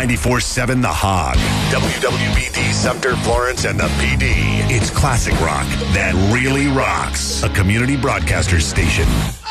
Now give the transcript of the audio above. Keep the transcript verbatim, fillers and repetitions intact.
ninety-four seven The Hog. W W B D Sumter, Florence, and the P D. It's classic rock that really rocks. A community broadcaster station.